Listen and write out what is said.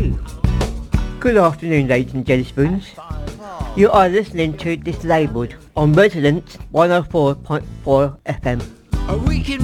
Good afternoon, ladies and gentlemen. You are listening to Dislabeled on Resonance 104.4 FM.